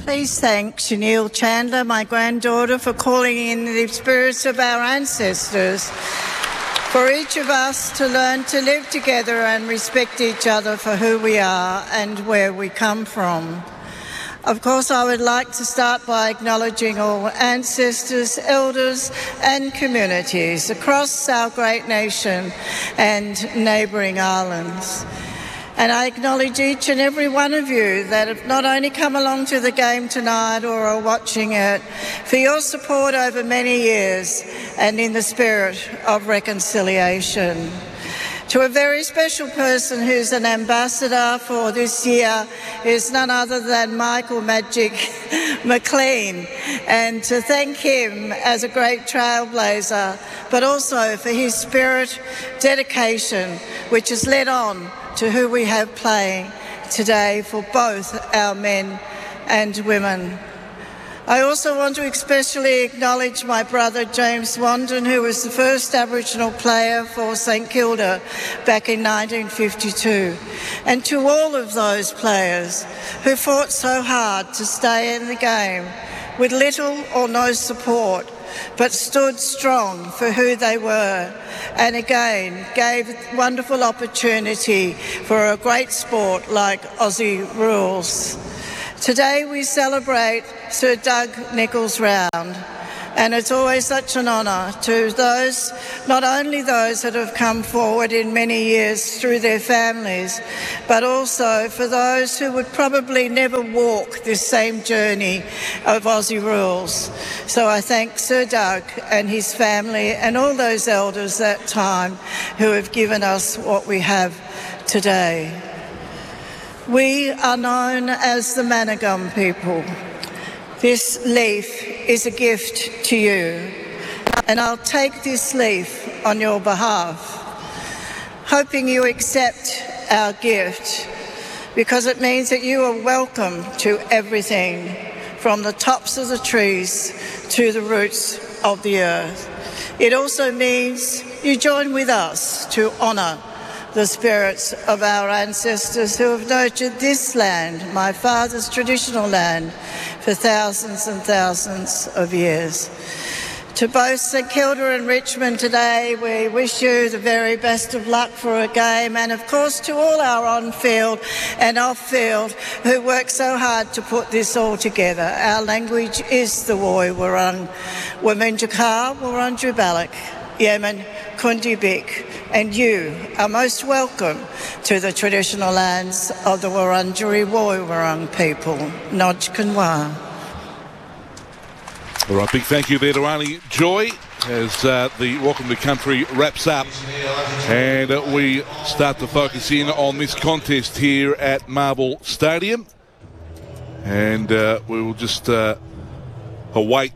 Please thank Shaniel Chandler, my granddaughter, for calling in the spirits of our ancestors, for each of us to learn to live together and respect each other for who we are and where we come from. Of course, I would like to start by acknowledging all ancestors, elders and communities across our great nation and neighbouring islands. And I acknowledge each and every one of you that have not only come along to the game tonight or are watching it, for your support over many years and in the spirit of reconciliation. To a very special person who's an ambassador for this year is none other than Michael Magic McLean, and to thank him as a great trailblazer, but also for his spirit, dedication, which has led on to who we have playing today for both our men and women. I also want to especially acknowledge my brother James Wandon, who was the first Aboriginal player for St Kilda back in 1952, and to all of those players who fought so hard to stay in the game with little or no support, but stood strong for who they were, and again gave wonderful opportunity for a great sport like Aussie rules. Today we celebrate Sir Doug Nicholls Round, and it's always such an honour to those, not only those that have come forward in many years through their families, but also for those who would probably never walk this same journey of Aussie rules. So I thank Sir Doug and his family and all those elders that time who have given us what we have today. We are known as the Managum people. This leaf is a gift to you, and I'll take this leaf on your behalf, hoping you accept our gift, because it means that you are welcome to everything, from the tops of the trees to the roots of the earth. It also means you join with us to honour the spirits of our ancestors who have nurtured this land, my father's traditional land, for thousands and thousands of years. To both St Kilda and Richmond today, we wish you the very best of luck for a game, and of course to all our on-field and off-field who work so hard to put this all together. Our language is the Woi Wurrung, Wominjaka, Wurrung Balak, Yemen, Kundi Bik, and you are most welcome to the traditional lands of the Wurundjeri Woi Wurrung people. Nodj Kanwa. All right, big thank you there to Arnie Joy as the Welcome to Country wraps up, and we start to focus in on this contest here at Marvel Stadium, and we will just await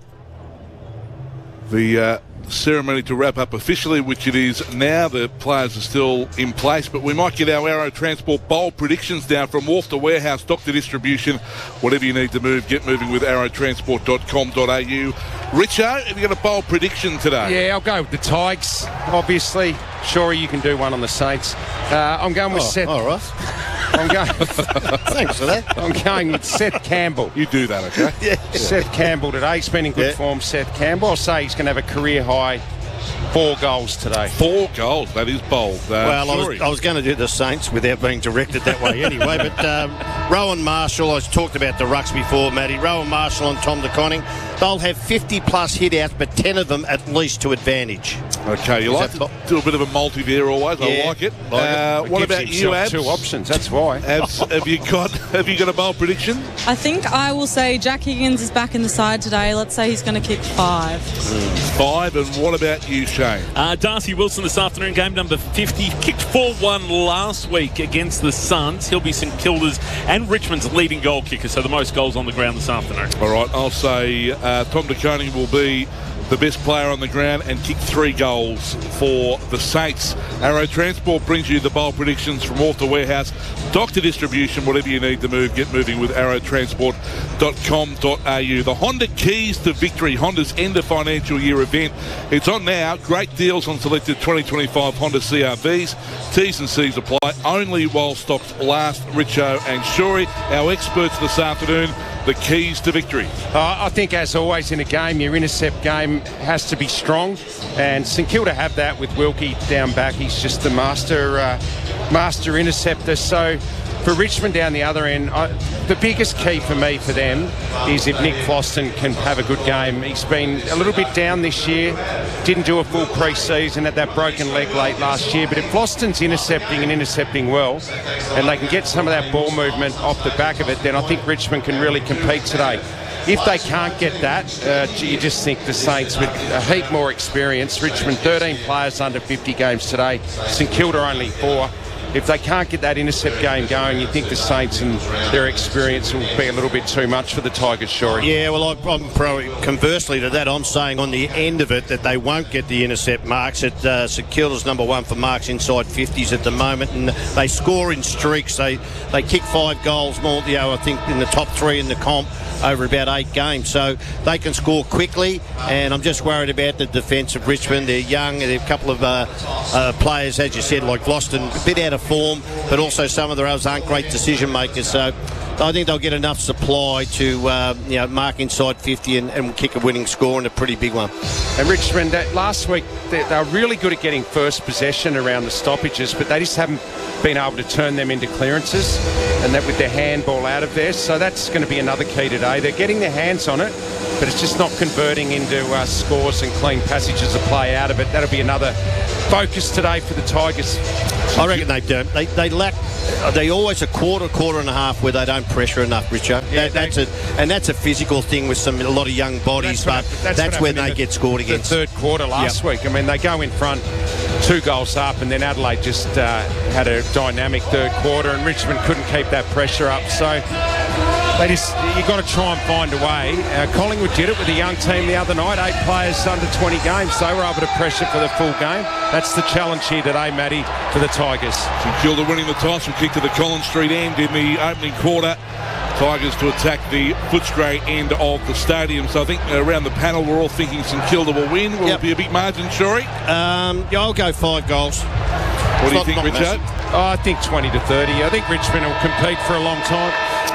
the ceremony to wrap up officially, which it is now. The players are still in place, but we might get our Arrow Transport bowl predictions now from wharf to warehouse, dock to distribution. Whatever you need to move, get moving with arrowtransport.com.au. Richo, have you got a bowl prediction today? Yeah, I'll go with the Tigers, obviously. Sure, you can do one on the Saints. I'm going with Seth. All right. I'm going. Thanks for that. I'm going with Seth Campbell. You do that, okay? Yeah. Seth Campbell today. He's been in good form, Seth Campbell. I'll say he's going to have a career high 4 goals today. 4 goals, that is bold. Well, I was going to do the Saints without being directed that way anyway, but Rowan Marshall, I talked about the rucks before, Matty. Rowan Marshall and Tom De Koning, they'll have 50-plus hit-outs, but 10 of them at least to advantage. Okay, you like to do a bit of a multi there always. Yeah, I like it. What about you, Abs? 2 options, that's why. Abs, have you got a bowl prediction? I think I will say Jack Higgins is back in the side today. Let's say he's going to kick 5. 5, and what about you, Shane? Darcy Wilson this afternoon, game number 50. Kicked 4-1 last week against the Suns. He'll be St Kilda's and Richmond's leading goal kicker, so the most goals on the ground this afternoon. All right, I'll say Tom De Koning will be the best player on the ground and kick 3 goals for the Saints. Arrow Transport brings you the bowl predictions from wharf to warehouse, dock to distribution. Whatever you need to move, get moving with arrowtransport.com.au. The Honda Keys to Victory, Honda's end of financial year event. It's on now. Great deals on selected 2025 Honda CR-Vs. T's and C's apply only while stocks last. Richo and Shuri, our experts this afternoon, the keys to victory? I think, as always in a game, your intercept game has to be strong, and St Kilda have that with Wilkie down back. He's just the master interceptor. So for Richmond down the other end, the biggest key for me for them is if Nick Floston can have a good game. He's been a little bit down this year, didn't do a full pre-season, had that broken leg late last year, but if Floston's intercepting well, and they can get some of that ball movement off the back of it, then I think Richmond can really compete today. If they can't get that, you just think the Saints with a heap more experience. Richmond 13 players under 50 games today, St Kilda only 4. If they can't get that intercept game going, you think the Saints and their experience will be a little bit too much for the Tigers, Shorey. Yeah, well, I'm probably conversely to that. I'm saying on the end of it that they won't get the intercept marks. St Kilda's number 1 for marks inside 50s at the moment, and they score in streaks. They kick 5 goals more, I think, in the top 3 in the comp over about 8 games. So they can score quickly, and I'm just worried about the defence of Richmond. They're young, and a couple of players, as you said, like Vlastuin, a bit out of form, but also some of the others aren't great decision makers. So I think they'll get enough supply to mark inside 50 and kick a winning score, and a pretty big one. And Richmond, last week, they were really good at getting first possession around the stoppages, but they just haven't been able to turn them into clearances, and that with their handball out of there. So that's going to be another key today. They're getting their hands on it, but it's just not converting into scores and clean passages of play out of it. That'll be another focus today for the Tigers. I reckon they don't. They lack. They always a quarter and a half where they don't pressure enough, Richo. Yeah, that's a physical thing with a lot of young bodies, that's when they get scored against. The third quarter last week. I mean, they go in front 2 goals up, and then Adelaide just had a dynamic third quarter, and Richmond couldn't keep that pressure up. So you've got to try and find a way. Collingwood did it with a young team the other night, 8 players under 20 games. They were able to pressure for the full game. That's the challenge here today, Matty, for the Tigers. St Kilda winning the toss will kick to the Collins Street end in the opening quarter. Tigers to attack the Footscray end of the stadium. So I think around the panel we're all thinking St Kilda will win. Will it be a big margin, Shorey? I'll go 5 goals. What do you think, Richard? I think 20 to 30. I think Richmond will compete for a long time.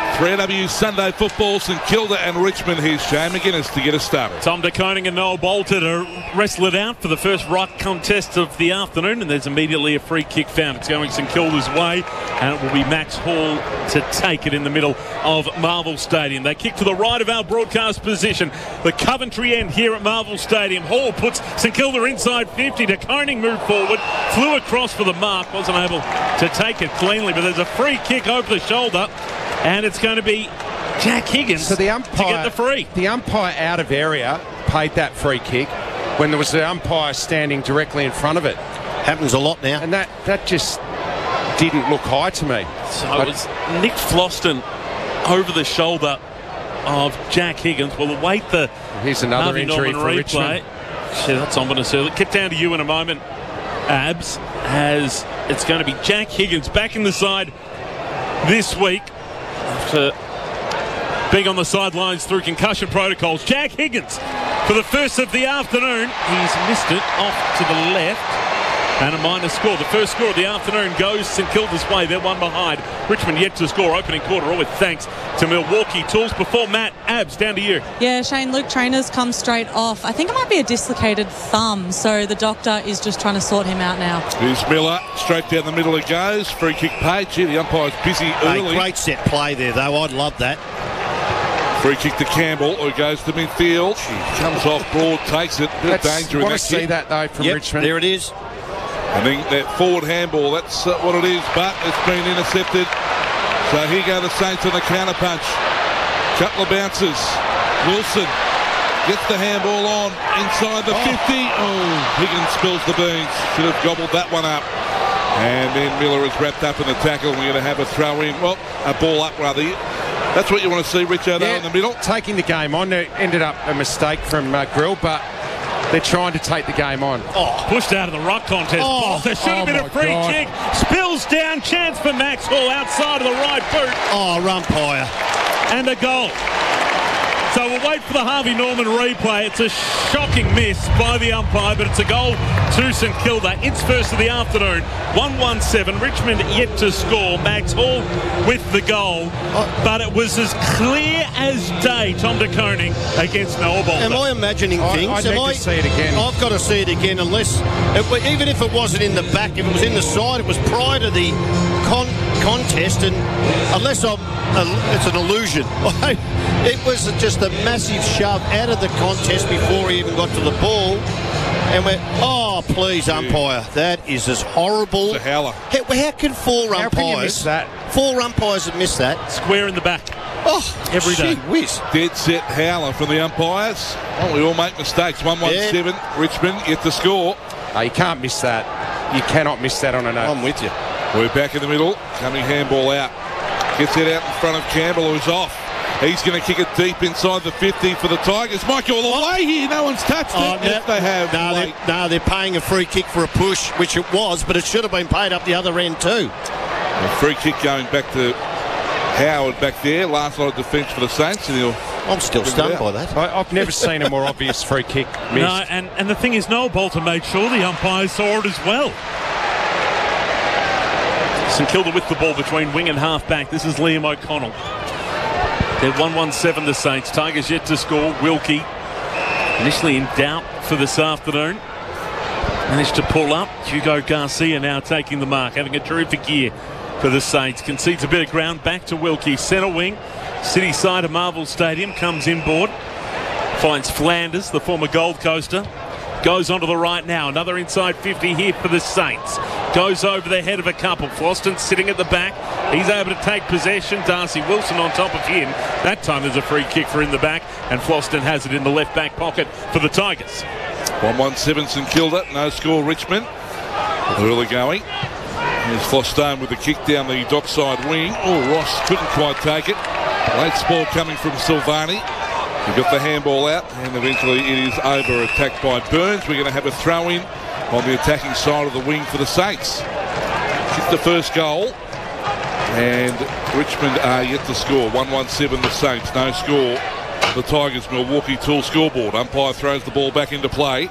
3AW Sunday Football, St Kilda and Richmond. Here's Shane McGuinness to get us started. Tom De Koning and Noel Bolter to wrestle it out for the first ruck contest of the afternoon, and there's immediately a free kick found. It's going St Kilda's way, and it will be Max Hall to take it in the middle of Marvel Stadium. They kick to the right of our broadcast position, the Coventry end here at Marvel Stadium. Hall puts St Kilda inside 50. De Koning moved forward, flew across for the mark, wasn't able to take it cleanly, but there's a free kick over the shoulder, and it's going to be Jack Higgins to get the free. The umpire out of area paid that free kick when there was the umpire standing directly in front of it. Happens a lot now. And that just didn't look high to me. So it was Nick Floston over the shoulder of Jack Higgins. We'll await the Here's another injury for Richmond. Shit, that's ominous. I'll get down to you in a moment, Abs, as it's going to be Jack Higgins back in the side this week after being on the sidelines through concussion protocols. Jack Higgins for the first of the afternoon. He's missed it off to the left. And a minus score. The first score of the afternoon goes St Kilda's way. They're one behind. Richmond yet to score opening quarter, all with thanks to Milwaukee Tools. Before Matt, Abs, down to you. Yeah, Shane, Luke Trainer's come straight off. I think it might be a dislocated thumb, so the doctor is just trying to sort him out now. Here's Miller, straight down the middle it goes. Free kick paid. Gee, the umpire's busy early. Great set play there, though. I'd love that. Free kick to Campbell, who goes to midfield. Comes off broad, takes it. Bit of danger in that see that, though, from Richmond. There it is. I think that forward handball, that's what it is, but it's been intercepted. So here go the Saints on the counter punch. Couple of bounces. Wilson gets the handball on inside the 50. Oh, Higgins spills the beans. Should have gobbled that one up. And then Miller is wrapped up in the tackle. We're going to have a throw in. Well, a ball up rather. That's what you want to see, Richard, in the middle. Taking the game on. It ended up a mistake from Grill, but they're trying to take the game on. Pushed out of the ruck contest. There should have been a free kick. Spills down. Chance for Max Hall outside of the right boot. Umpire. And a goal. So we'll wait for the Harvey Norman replay. It's a shocking miss by the umpire, but it's a goal to St Kilda. It's first of the afternoon. 1-1-7. Richmond yet to score. Max Hall with the goal. But it was as clear as day, Tom De Koning against Noah Bolter. Am I imagining things? I need to see it again. I've got to see it again, even if it wasn't in the back, if it was in the side, it was prior to the contest, and unless it's an illusion. It was just a massive shove out of the contest before he even got to the ball. And we're, oh, please, umpire. That is as horrible. It's a howler. How can four How umpires... can you miss that? Four umpires have missed that. Square in the back. Oh, Every day. gee whiz. Dead set howler from the umpires. Well, we all make mistakes. 1-1-7. Richmond yet to score. Oh, you can't miss that. You cannot miss that on a note. I'm with you. We're back in the middle. Coming handball out. Gets it out in front of Campbell, who's off. He's going to kick it deep inside the 50 for the Tigers. Michael, all the way here. No one's touched it. Yes, they have. They're paying a free kick for a push, which it was, but it should have been paid up the other end too. A free kick going back to Howard back there. Last lot of defence for the Saints. And I'm still stunned by that. I've never seen a more obvious free kick missed. No, and the thing is, Noah Bolter made sure the umpires saw it as well. St Kilda with the ball between wing and half-back. This is Liam O'Connell. They're 1-1-7, the Saints. Tigers yet to score. Wilkie, initially in doubt for this afternoon, managed to pull up. Hugo Garcia now taking the mark, having a terrific year for the Saints. Concedes a bit of ground back to Wilkie. Centre wing, city side of Marvel Stadium, comes inboard. Finds Flanders, the former Gold Coaster. Goes onto the right now. Another inside 50 here for the Saints. Goes over the head of a couple. Floston sitting at the back. He's able to take possession. Darcy Wilson on top of him. That time there's a free kick for in the back, and Floston has it in the left back pocket for the Tigers. 1-1-7 St Kilda. No score Richmond. Early going. Here's Floston with the kick down the dockside wing. Oh, Ross couldn't quite take it. Late ball coming from Silvani. He got the handball out, and eventually it is over, attacked by Burns. We're going to have a throw-in on the attacking side of the wing for the Saints. Kicked the first goal, and Richmond are yet to score. 1-1-7 the Saints, no score. The Tigers Milwaukee Tool scoreboard. Umpire throws the ball back into play.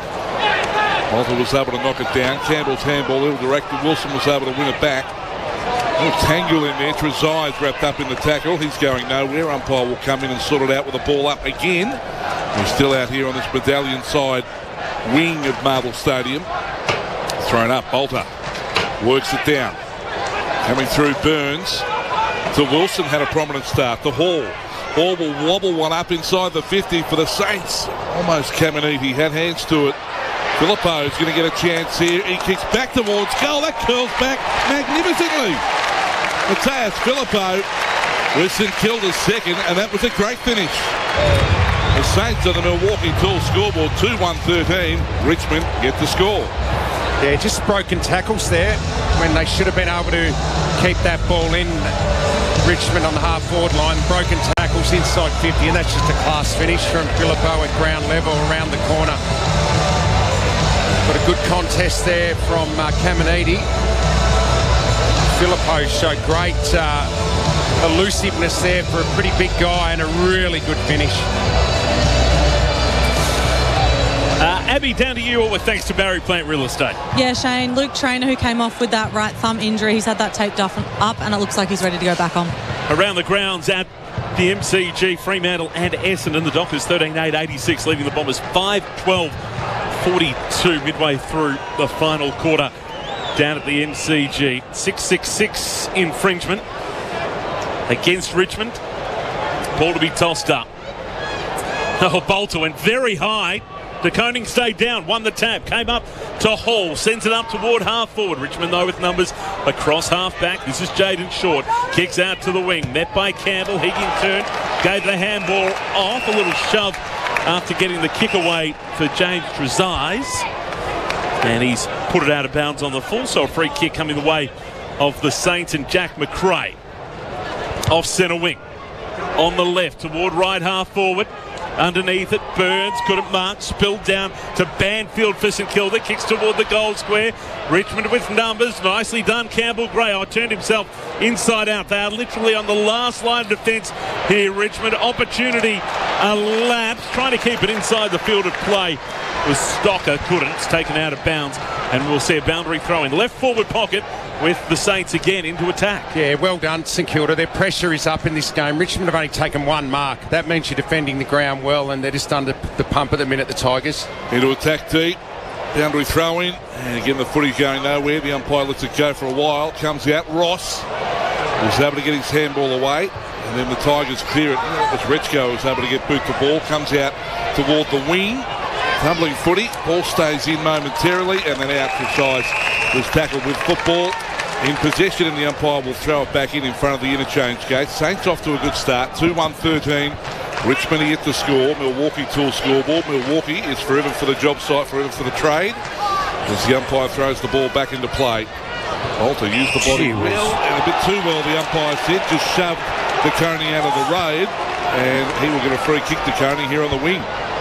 Bolter was able to knock it down. Campbell's handball ill-directed. Wilson was able to win it back. Oh, tangle in there. Trezai's wrapped up in the tackle. He's going nowhere. Umpire will come in and sort it out with the ball up again. We're still out here on this medallion side wing of Marvel Stadium. Thrown up. Bolter works it down. Coming through Burns to Wilson. Had a prominent start. To Hall. Hall will wobble one up inside the 50 for the Saints. Almost Caminiti had hands to it. Filippo's going to get a chance here. He kicks back towards goal. That curls back magnificently. Matthias Filippo with St Kilda's second, and that was a great finish. The Saints on the Milwaukee Tool scoreboard, 2-1-13. Richmond get the score. Yeah, just broken tackles there when they should have been able to keep that ball in. Richmond on the half-forward line, broken tackles inside 50, and that's just a class finish from Filippo at ground level around the corner. Got a good contest there from Caminiti. Filippo showed great elusiveness there for a pretty big guy, and a really good finish. Abby, down to you all with thanks to Barry Plant Real Estate. Yeah, Shane, Luke Traynor, who came off with that right thumb injury, he's had that taped up, and it looks like he's ready to go back on. Around the grounds at the MCG, Fremantle and Essendon. The Dockers 13-8-86, leaving the Bombers 5-12-42 midway through the final quarter down at the MCG. 6-6-6 infringement against Richmond. Ball to be tossed up. Oh, Bolter went very high. De Koning stayed down, won the tap, came up to Hall, sends it up toward half forward. Richmond though with numbers across half back. This is Jaden Short, kicks out to the wing, met by Campbell. Higgins turned, gave the handball off, a little shove after getting the kick away for James Trezais, and he's put it out of bounds on the full, so a free kick coming the way of the Saints. And Jack McRae off centre wing on the left toward right half forward. underneath it. Burns couldn't mark, spilled down to Banfield for St Kilda, kicks toward the goal square. Richmond with numbers, nicely done. Campbell Gray turned himself inside out. They are literally on the last line of defence here. Richmond, opportunity elapsed, trying to keep it inside the field of play. Was Stocker, couldn't. It's taken out of bounds, and we'll see a boundary throw in left forward pocket with the Saints again into attack. Yeah, well done, St Kilda. Their pressure is up in this game. Richmond have only taken one mark. That means you're defending the ground well, and they're just under the pump at the minute, the Tigers. Into attack deep. Boundary throw in. And again, the footy's going nowhere. The umpire lets it go for a while. Comes out. Ross was able to get his handball away. And then the Tigers clear it. As Rechko was able to get boot the ball. Comes out toward the wing. Tumbling footy. Ball stays in momentarily. And then out for size was tackled with football in possession, and the umpire will throw it back in front of the interchange gate. Saints off to a good start. 2-1-13. Richmond yet to score. Milwaukee to a scoreboard. Milwaukee is forever for the job site, forever for the trade. As the umpire throws the ball back into play. Bolter used the body well, and a bit too well, the umpire said. Just shoved De Coney out of the road, and he will get a free kick to Coney here on the wing.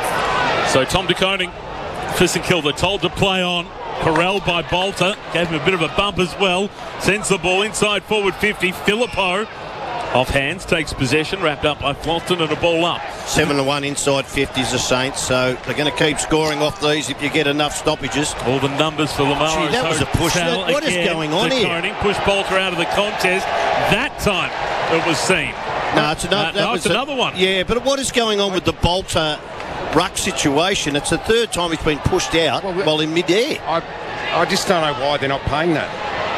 So Tom De Koning for St Kilda, told to play on. Corralled by Bolter, gave him a bit of a bump as well. Sends the ball inside forward 50. Phillippo off hands, takes possession, wrapped up by Floston, and a ball up. 7-1 inside 50s the Saints, so they're going to keep scoring off these if you get enough stoppages. All the numbers for Lamar. That was a push. What is going on here? Koning pushed Bolter out of the contest. That time it was seen. No, it's another. It's another one. Yeah, but what is going on with the Bolter ruck situation? It's the third time he's been pushed out while in mid-air. I just don't know why they're not paying that.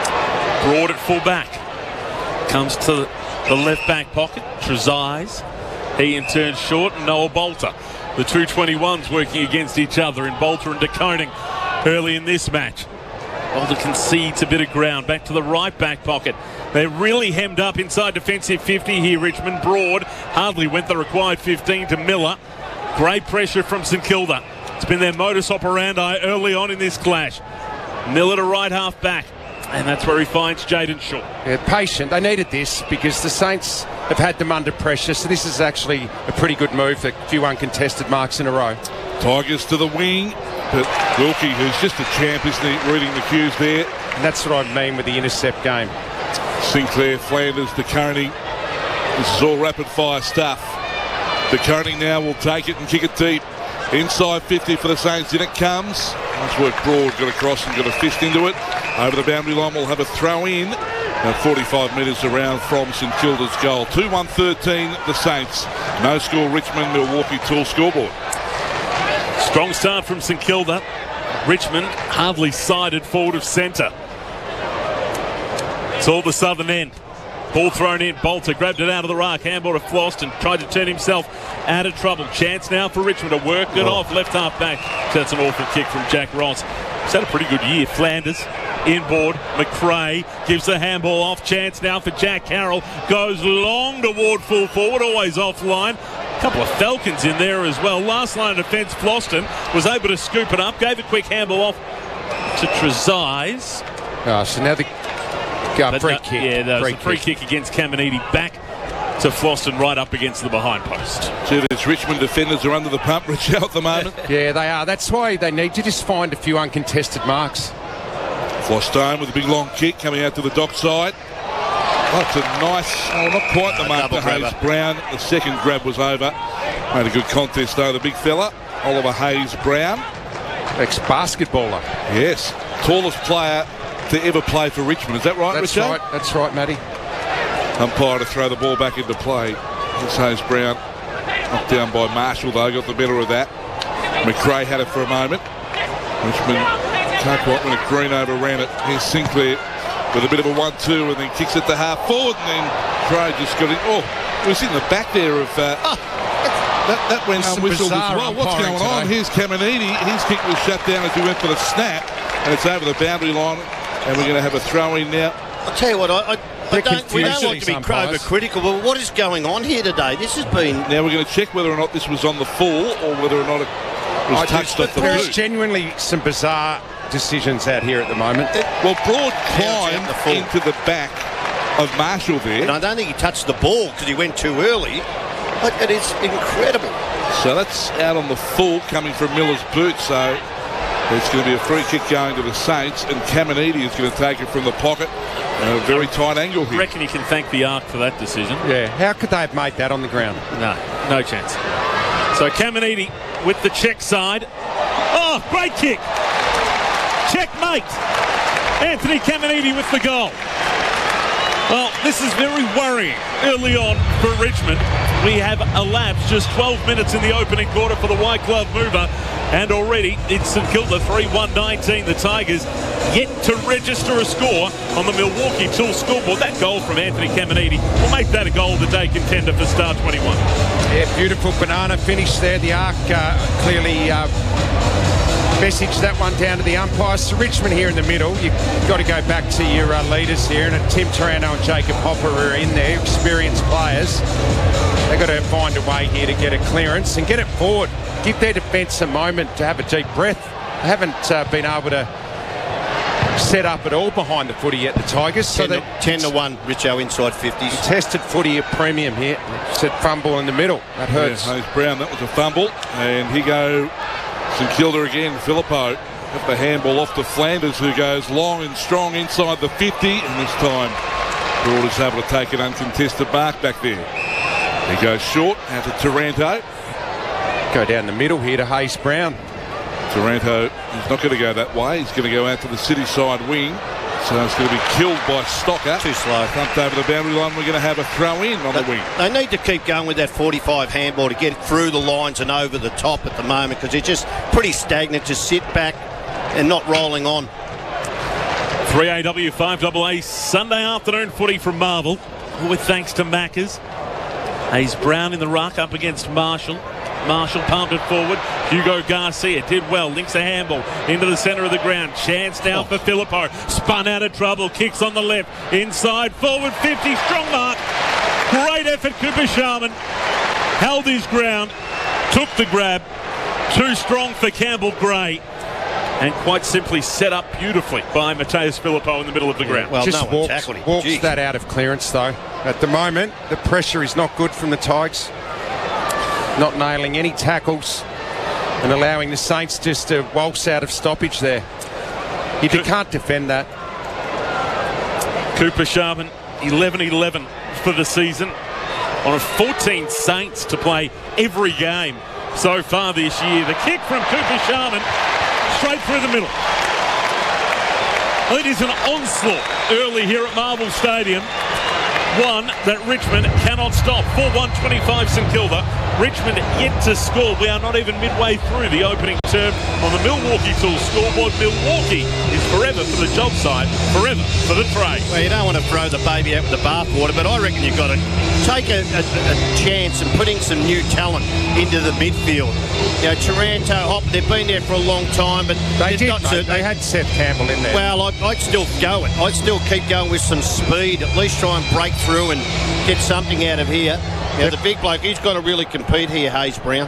Broad at full back. Comes to the left back pocket. Trezise. He in turn short, and Noah Bolter. The two 21s working against each other in Bolter and De Koning early in this match. Bolter concedes a bit of ground. Back to the right back pocket. They're really hemmed up inside defensive 50 here. Richmond. Broad hardly went the required 15 to Miller. Great pressure from St Kilda. It's been their modus operandi early on in this clash. Miller to right half back, and that's where he finds Jaden Shaw. Yeah, patient. They needed this because the Saints have had them under pressure, so this is actually a pretty good move. A few uncontested marks in a row. Tigers to the wing, but Wilkie, who's just a champ, isn't he, reading the cues there. And that's what I mean with the intercept game. Sinclair, Flanders, De Koning. This is all rapid fire stuff. De Koning now will take it and kick it deep. Inside 50 for the Saints. In it comes. Nice work, Broad. Got across and got a fist into it. Over the boundary line, we'll have a throw in. About 45 metres around from St Kilda's goal. 2-1-13 the Saints. No score Richmond, Milwaukee Tool scoreboard. Strong start from St Kilda. Richmond hardly sided forward of centre. It's all the southern end. Ball thrown in. Bolter grabbed it out of the ruck. Handball to Floston. Tried to turn himself out of trouble. Chance now for Richmond to work it off. Left half back. So that's an awful kick from Jack Ross. He's had a pretty good year. Flanders inboard. McRae gives the handball off. Chance now for Jack Carroll. Goes long toward full forward. Always offline. A couple of Falcons in there as well. Last line of defence, Floston was able to scoop it up. Gave a quick handball off to Trezise. Oh, so now the free kick. Yeah, there was a free kick against Caminiti. Back to Floston, right up against the behind post. See, these Richmond defenders are under the pump, Richard, at the moment. Yeah, they are. That's why they need to just find a few uncontested marks. Floston with a big long kick coming out to the dock side. That's a nice, not quite the mark to Hayes Brown. The second grab was over. Made a good contest though, the big fella, Oliver Hayes Brown. Ex-basketballer. Yes, tallest player to ever play for Richmond. Is that right, That's Richard? right. That's right, Matty. Umpire to throw the ball back into play. It's Hayes Brown. Knocked down by Marshall though, got the better of that. McRae had it for a moment. Richmond can't quite win it. Green overran it. Here's Sinclair with a bit of a 1-2 and then kicks it to half forward, and then McRae just got it. Oh, it was in the back there of that went unwhistled as well. What's going on? Here's Caminiti. His kick was shut down as he went for the snap, and it's over the boundary line, and we're going to have a throw in now. I'll tell you what, we don't like to be overcritical, but what is going on here today? This has been... Now we're going to check whether or not this was on the full or whether or not it was touched off the boot. There's genuinely some bizarre decisions out here at the moment. Well, Broad climbed into the back of Marshall there. And I don't think he touched the ball because he went too early. But it is incredible. So that's out on the full coming from Miller's boot. So it's going to be a free kick going to the Saints, and Caminiti is going to take it from the pocket. A very tight angle I here. reckon you can thank the Arc for that decision. Yeah, how could they have made that on the ground? No chance. So Caminiti with the check side. Oh, great kick. Checkmate. Anthony Caminiti with the goal. Well, this is very worrying early on for Richmond. We have elapsed just 12 minutes in the opening quarter for the White Glove mover, and already it's St Kilda 3-1-19. The Tigers yet to register a score on the Milwaukee Tool scoreboard. That goal from Anthony Caminiti will make that a goal of the day contender for Star 21. Yeah, beautiful banana finish there. The Arc clearly messaged that one down to the umpires. So Richmond here in the middle. You've got to go back to your leaders here, and Tim Taranto and Jacob Hopper are in there, experienced players. They've got to find a way here to get a clearance and get it forward. Give their defence a moment to have a deep breath. They haven't been able to set up at all behind the footy yet, the Tigers. 10 to 1, Richo inside 50s. Tested footy at premium here. Said fumble in the middle. That hurts. Yeah, Hayes Brown, that was a fumble. And here go St Kilda again. Filippo got the handball off to Flanders, who goes long and strong inside the 50. And this time, Broad is able to take an uncontested mark back there. He goes short out to Taranto. Go down the middle here to Hayes Brown. Taranto is not going to go that way. He's going to go out to the city side wing. So it's going to be killed by Stocker. Too slow. Thumped over the boundary line. We're going to have a throw in on the wing. They need to keep going with that 45 handball to get it through the lines and over the top at the moment, because it's just pretty stagnant. Just sit back and not rolling on. 3AW 5AA Sunday afternoon footy from Marvel, with thanks to Maccas. Hayes Brown in the ruck up against Marshall. Marshall pumped it forward. Hugo Garcia did well. Links a handball into the centre of the ground. Chance now for Filippo. Spun out of trouble. Kicks on the left. Inside. Forward 50. Strong mark. Great effort. Cooper Sharman held his ground. Took the grab. Too strong for Campbell Gray. And quite simply set up beautifully by Mateus Filippo in the middle of the ground. Well, just no one tackled him. walks Jeez. that out of clearance, though. At the moment, the pressure is not good from the Tigers. Not nailing any tackles and allowing the Saints just to waltz out of stoppage there. You can't defend that. Cooper Sharman, 11-11 for the season. On a 14 Saints to play every game so far this year. The kick from Cooper Sharman, straight through the middle. It is an onslaught early here at Marvel Stadium. One that Richmond cannot stop. 4-1-25 St Kilda. Richmond yet to score. We are not even midway through the opening term on the Milwaukee Tools scoreboard. Milwaukee is forever for the job site, forever for the trade. Well, you don't want to throw the baby out with the bathwater, but I reckon you've got to take a chance and putting some new talent into the midfield. You know, Taranto, Hop, they've been there for a long time, but They had Seth Campbell in there. Well, I'd still go it. I'd still keep going with some speed, at least try and break through and get something out of here. You know, the big bloke, he's got to really compete here, Hayes Brown.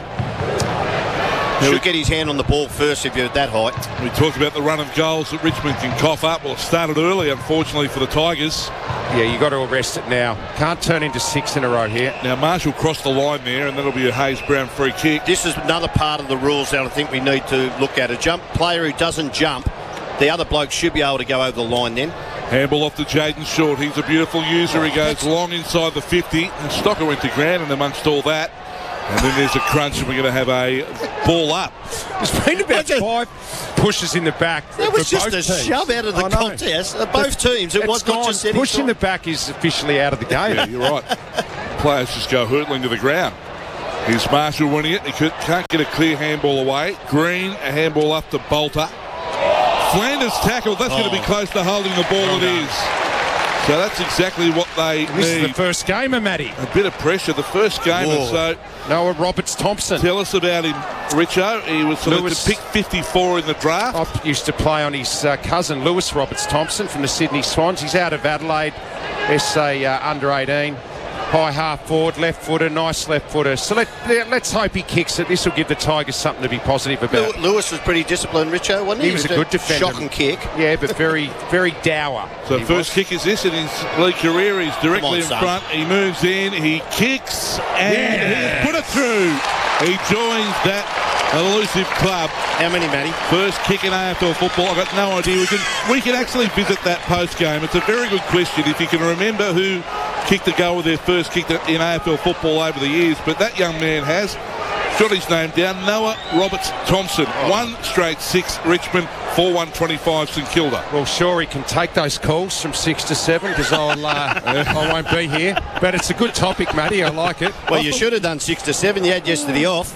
Should get his hand on the ball first if you're at that height. We talked about the run of goals that Richmond can cough up. Well, it started early, unfortunately, for the Tigers. Yeah, you got to arrest it now. Can't turn into 6 in a row here. Now, Marshall crossed the line there, and that'll be a Hayes Brown free kick. This is another part of the rules that I think we need to look at. A jump player who doesn't jump, the other bloke should be able to go over the line then. Handball off to Jaden Short. He's a beautiful user. He goes long inside the 50. And Stocker went to ground, and amongst all that, and then there's a crunch, and we're going to have a ball up. There's been about 5 pushes in the back. That was for just both a teams. shove out of the I know. contest. Both teams. It was not just any Push in side. the back is officially out of the game. Yeah, you're right. Players just go hurtling to the ground. Here's Marshall winning it. He can't get a clear handball away. Green, a handball up to Bolter. Flanders tackle. That's going to be close to holding the ball. It is. So that's exactly what they This is need. the first gamer, Matty. A bit of pressure. The first game. Whoa. So Noah Roberts-Thompson. tell us about him, Richo. He was selected Lewis. pick 54 in the draft. I used to play on his cousin, Lewis Roberts-Thompson, from the Sydney Swans. He's out of Adelaide, SA under 18. High half forward, left footer, nice left footer. So let's hope he kicks it. This will give the Tigers something to be positive about. Lewis was pretty disciplined, Richo, wasn't he? He was a good defender. Shock and kick. Yeah, but very, very dour. So He first was. kick is this in his league career. He's directly Come on, in son. front. He moves in. He kicks and he's put it through. He joins that elusive club. How many, Matty? First kick in AFL football. I've got no idea. We can actually visit that post game. It's a very good question if you can remember who kicked the goal with their first kick in AFL football over the years. But that young man has jot his name down. Noah Roberts Thompson. 1 straight 6 Richmond, 4-1-25 St Kilda. Well, sure, he can take those calls from 6 to 7 because I won't be here. But it's a good topic, Matty. I like it. Well, you should have done 6 to 7. You had yesterday off.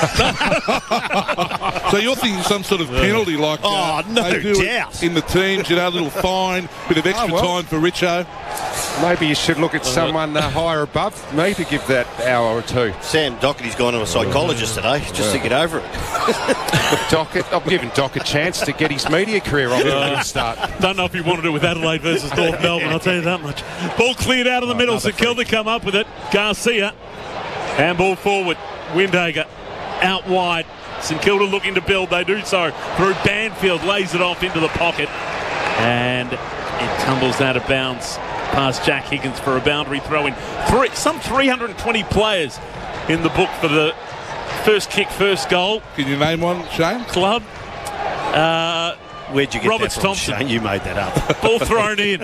So you're thinking some sort of penalty like no they do doubt. in the teams, a little fine, bit of extra time for Richo. Maybe you should look at someone higher above me to give that hour or two. Sam Docherty's gone to a psychologist today just to get over it. I'm giving Doc a chance to get his media career off to a good start. Don't know if he wanted it with Adelaide versus North Melbourne, I'll tell you that much. Ball cleared out of the middle. St Kilda come up with it. Garcia. Handball forward. Windhager out wide. St Kilda looking to build. They do so through Banfield. Lays it off into the pocket. And it tumbles out of bounds past Jack Higgins for a boundary throw in. Some 320 players in the book for the first kick, first goal. Can you name one, Shane? Club. Where'd you get Roberts that from, Thompson. Shane? You made that up. Ball thrown in.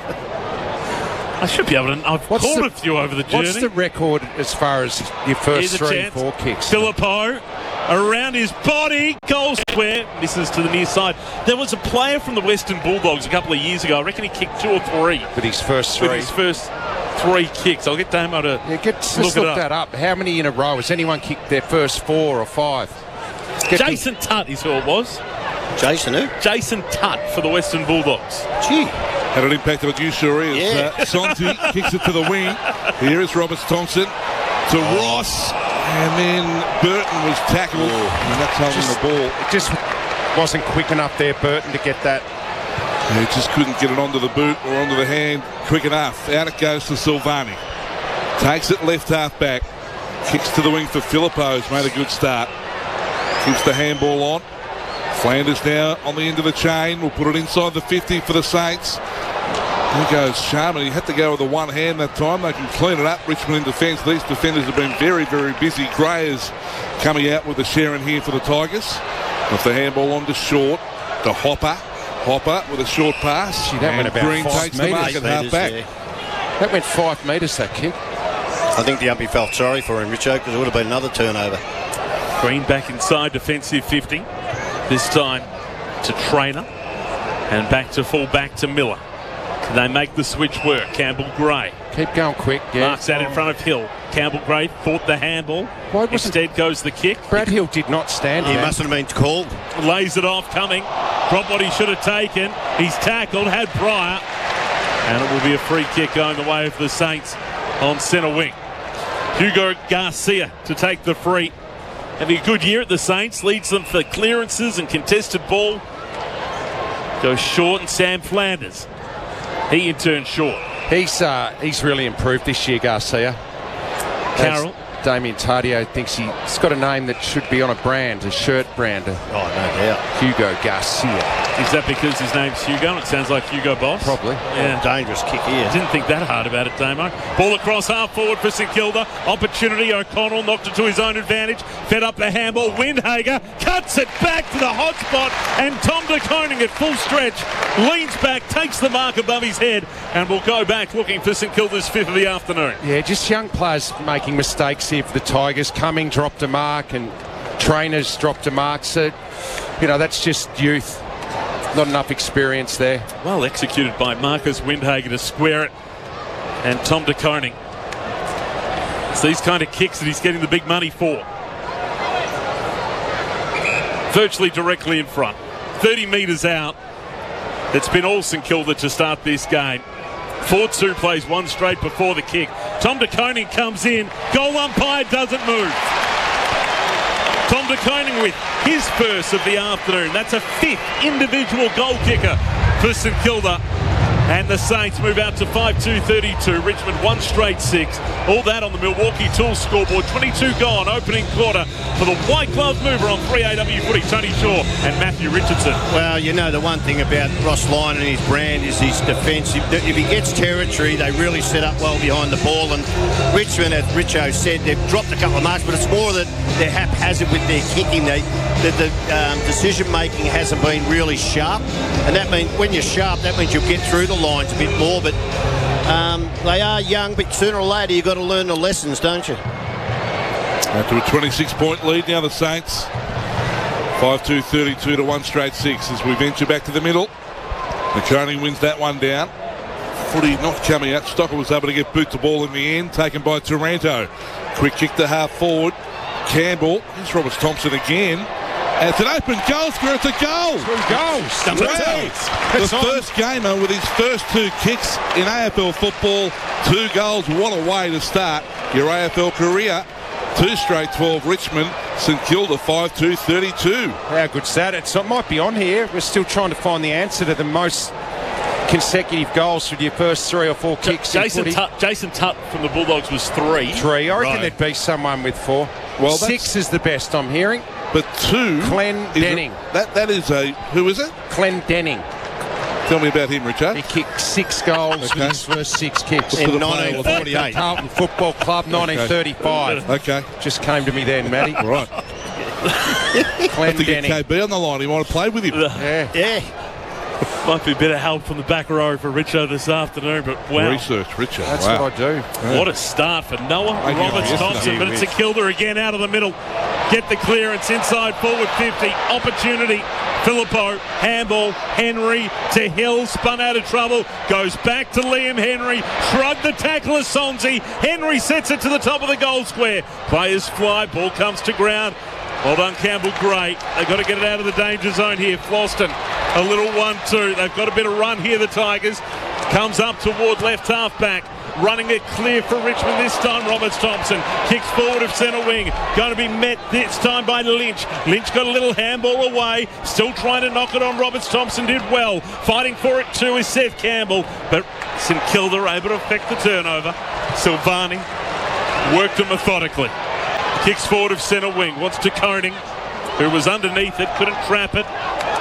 I should be able to. I've called a few over the journey. What's the record as far as your first Here's a 3, chance. 4 kicks? Filippo around his body, goal square, misses to the near side. There was a player from the Western Bulldogs a couple of years ago. I reckon he kicked 2 or 3. With his first 3. With his first 3 kicks. I'll get Damo to Let's look look that up. How many in a row? Has anyone kicked their first 4 or 5? Jason Tutt is who it was. Jason who? Jason Tutt for the Western Bulldogs. Gee. Had an impact on you, sure is. Yeah. Sonzi kicks it to the wing. Here is Roberts Thompson to Ross. And then Burton was tackled. And that's holding the ball. It just wasn't quick enough there, Burton, to get that. He just couldn't get it onto the boot or onto the hand quick enough. Out it goes to Silvani. Takes it left half back. Kicks to the wing for Filippo. He's made a good start. Keeps the handball on. Flanders now on the end of the chain. We'll put it inside the 50 for the Saints. There goes Sharman. He had to go with the one hand that time. They can clean it up. Richmond in defence. These defenders have been very, very busy. Gray is coming out with a share in here for the Tigers. With the handball on to Short. To Hopper. Hopper with a short pass. Gee, that went about Green 5 takes the metres. mark at half back. Yeah. That went 5 metres, that kick. I think the umpire felt sorry for him, Richo, because it would have been another turnover. Green back inside defensive 50. This time to Trainer. And back to full back to Miller. Can they make the switch work? Campbell Gray. Keep going quick. Yeah. Marks that in front of Hill. Campbell Gray fought the handball. Why wasn't- Instead goes the kick. Brad Hill did not stand He there. mustn't have been called. Lays it off coming. Dropped what he should have taken. He's tackled. Had Pryor. And it will be a free kick going the way of the Saints on centre wing. Hugo Garcia to take the free. Having a good year at the Saints. Leads them for clearances and contested ball. Goes short and Sam Flanders. He in turn short. He's really improved this year, Garcia. Carroll. Damien Tardio thinks he's got a name that should be on a brand, a shirt brand. Oh, no doubt. Hugo Garcia. Is that because his name's Hugo? It sounds like Hugo Boss. Probably. Yeah. Dangerous kick here. Didn't think that hard about it, Damo. Ball across half forward for St Kilda. Opportunity. O'Connell knocked it to his own advantage. Fed up the handball. Windhager cuts it back to the hot spot. And Tom De Koning at full stretch leans back, takes the mark above his head, and will go back looking for St Kilda's 5th of the afternoon. Yeah, just young players making mistakes here for the Tigers. Cumming dropped a mark and Trainers dropped a mark. So, that's just youth. Not enough experience there. Well executed by Marcus Windhager to square it. And Tom De Koning. It's these kind of kicks that he's getting the big money for. Virtually directly in front. 30 metres out. It's been all St Kilda to start this game. Fortsu plays one straight before the kick. Tom De Koning comes in. Goal umpire doesn't move. Tom De Koning with his first of the afternoon. That's a 5th individual goal kicker for St Kilda. And the Saints move out to 5-2-32. Richmond 1 straight 6. All that on the Milwaukee Tools scoreboard. 22 gone, opening quarter for the White Glove mover on 3AW footy. Tony Shaw and Matthew Richardson. Well, you know, the one thing about Ross Lyon and his brand is his defence. If he gets territory, they really set up well behind the ball. And Richmond, as Richo said, they've dropped a couple of marks, but it's more that they're haphazard with their kicking. The decision-making hasn't been really sharp. And that means when you're sharp, that means you'll get through the lines a bit more. But they are young, but sooner or later you've got to learn the lessons, don't you? After a 26-point lead now, the Saints 5-2-32 to 1 straight 6 as we venture back to the middle. McConey wins that one down. Footy not coming out. Stocker was able to get boot the ball in the end, taken by Taranto. Quick kick to half forward. Campbell. Here's Roberts Thompson again. And it's an open goal square. It's a goal. 2 goals. Wow. The first gamer with his first 2 kicks in AFL football. 2 goals. What a way to start your AFL career. 2 straight 12 Richmond. St Kilda 5-2-32. How good's that? It might be on here. We're still trying to find the answer to the most consecutive goals with your first 3 or 4 kicks. Jason Tutt from the Bulldogs was 3. 3. I reckon there'd be someone with 4. Well, 6 is the best I'm hearing. But 2. Glenn Denning. That is a... Who is it? Glenn Denning. Tell me about him, Richard. He kicked 6 goals with his first 6 kicks. In 1948. Carlton Football Club, 1935. Okay. Just came to me then, Matty. Right. Glenn to get Denning. KB on the line. He might have played with him. Yeah. Might be a bit of help from the back row for Richo this afternoon, but wow. Research, Richard. That's wow. what I do. What a start for Noah Roberts Thompson, but it's a Kilda again out of the middle. Get the clearance inside forward 50. Opportunity. Filippo, handball, Henry to Hill, spun out of trouble, goes back to Liam Henry, shrugged the tackler Sonzi. Henry sets it to the top of the goal square. Players fly, ball comes to ground. Well done, Campbell Gray. They've got to get it out of the danger zone here. Floston, a little 1-2. They've got a bit of run here, the Tigers. Comes up toward left half back. Running it clear for Richmond this time. Roberts Thompson kicks forward of centre wing. Going to be met this time by Lynch. Lynch got a little handball away. Still trying to knock it on. Roberts Thompson did well. Fighting for it too is Seth Campbell. But St Kilda are able to affect the turnover. Silvani worked it methodically. Kicks forward of centre wing. Wants to Koning, who was underneath it. Couldn't trap it.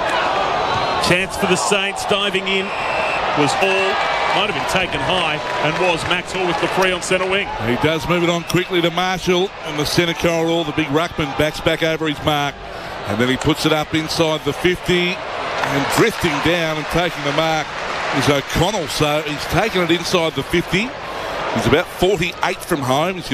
Chance for the Saints. Diving in was Hall. Might have been taken high, and was Max Hall with the free on centre wing. He does move it on quickly to Marshall in the centre corridor. The big ruckman backs back over his mark, and then he puts it up inside the 50, and drifting down and taking the mark is O'Connell. So he's taken it inside the 50. He's about 48 from home. He's